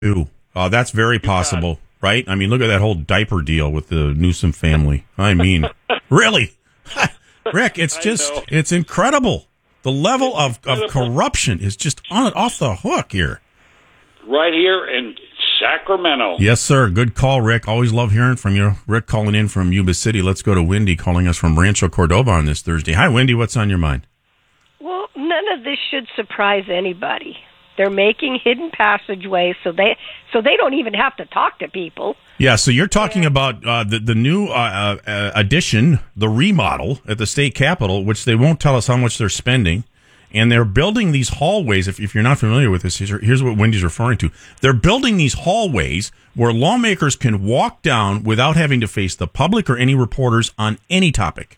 Ooh, that's very possible, right? I mean, look at that whole diaper deal with the Newsom family. I mean, really? Rick, it's incredible. The level of corruption is just off the hook here. Right here in Sacramento. Yes, sir. Good call, Rick. Always love hearing from you. Rick calling in from Yuba City. Let's go to Wendy calling us from Rancho Cordova on this Thursday. Hi, Wendy. What's on your mind? Well, none of this should surprise anybody. They're making hidden passageways so they don't even have to talk to people. Yeah, so you're talking about the new addition, the remodel at the state capitol, which they won't tell us how much they're spending. And they're building these hallways. If you're not familiar with this, here's what Wendy's referring to. They're building these hallways where lawmakers can walk down without having to face the public or any reporters on any topic.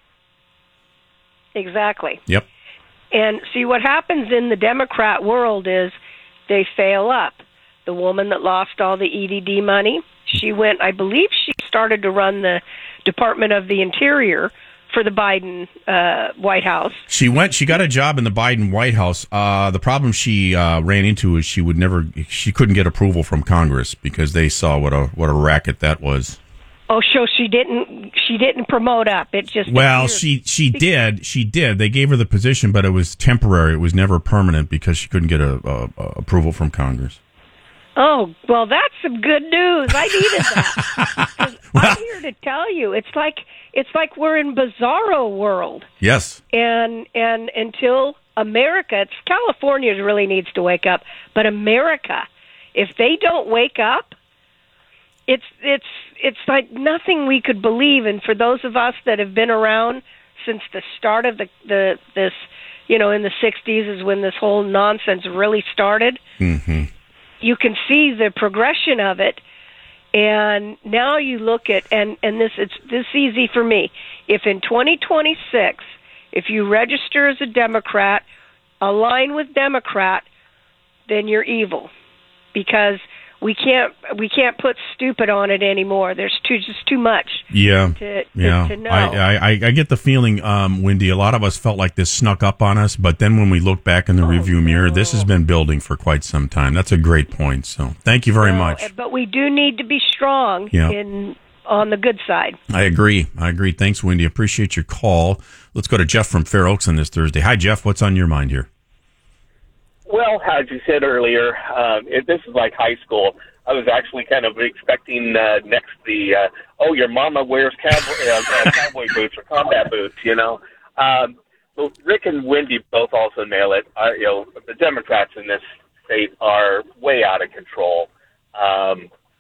Exactly. Yep. And see, what happens in the Democrat world is they fail up. The woman that lost all the EDD money, I believe she started to run the Department of the Interior for the Biden White House. She got a job in the Biden White House. The problem she ran into is she couldn't get approval from Congress because they saw what a racket that was. Oh, so she didn't promote up. It just appeared. She did. They gave her the position, but it was temporary. It was never permanent because she couldn't get a approval from Congress. Oh, well, that's some good news. I needed that. I'm here to tell you, it's like we're in bizarro world. Yes. And until America, California really needs to wake up, but America, if they don't wake up, it's like nothing we could believe. And for those of us that have been around since the start of this, in the 60s is when this whole nonsense really started. Mm-hmm. You can see the progression of it, and now you look at and this easy for me. If in 2026, if you register as a Democrat, align with Democrat, then you're evil, because we can't put stupid on it anymore. There's just too much. To know. I get the feeling, Wendy, a lot of us felt like this snuck up on us, but then when we look back in the review mirror, this has been building for quite some time. That's a great point. So thank you very much. But we do need to be strong on the good side. I agree. Thanks, Wendy. Appreciate your call. Let's go to Jeff from Fair Oaks on this Thursday. Hi, Jeff. What's on your mind here? Well, as you said earlier, this is like high school. I was actually kind of expecting your mama wears cowboy boots or combat boots, But Rick and Wendy both also nail it. The Democrats in this state are way out of control. I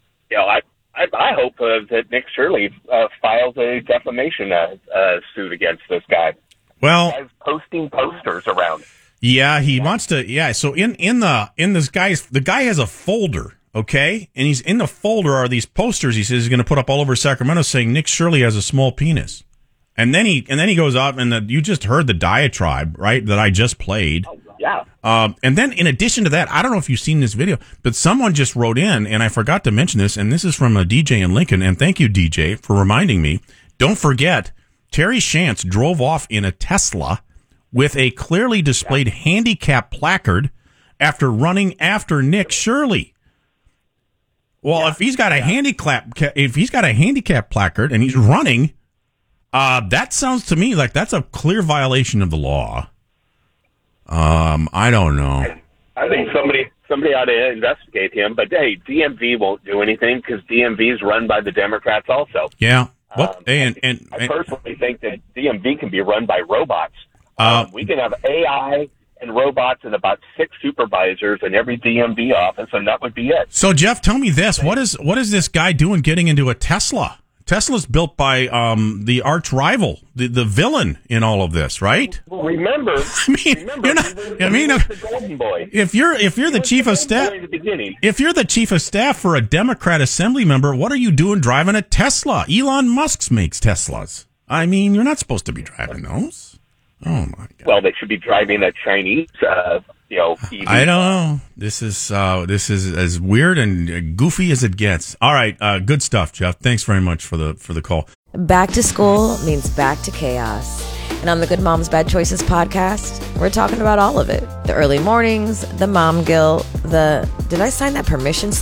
hope that Nick Shirley files a defamation suit against this guy. Well, he's posting posters around. Yeah, he wants to. Yeah, so in this the guy has a folder, okay, and he's in the folder are these posters. He says he's going to put up all over Sacramento saying Nick Shirley has a small penis, and then he goes out and you just heard the diatribe, right, that I just played. Oh, yeah. And then in addition to that, I don't know if you've seen this video, but someone just wrote in, and I forgot to mention this, and this is from a DJ in Lincoln, and thank you, DJ, for reminding me. Don't forget, Terry Shantz drove off in a Tesla with a clearly displayed handicap placard after running after Nick Shirley. Well, if he's got a handicap placard and he's running, that sounds to me like that's a clear violation of the law. I don't know. I think somebody ought to investigate him. But hey, DMV won't do anything because DMV is run by the Democrats also. Yeah. I personally think that DMV can be run by robots. We can have AI and robots and about 6 supervisors in every DMV office, and that would be it. So, Jeff, tell me this: what is this guy doing getting into a Tesla? Tesla's built by the arch rival, the villain in all of this, right? Well, remember, the golden boy. If you're the chief of staff, if you're the chief of staff for a Democrat assembly member, what are you doing driving a Tesla? Elon Musk makes Teslas. I mean, you're not supposed to be driving those. Oh my God! Well, they should be driving a Chinese, EV. I don't know. This is as weird and goofy as it gets. All right, good stuff, Jeff. Thanks very much for the call. Back to school means back to chaos. And on the Good Moms Bad Choices podcast, we're talking about all of it. The early mornings, the mom guilt, did I sign that permission slip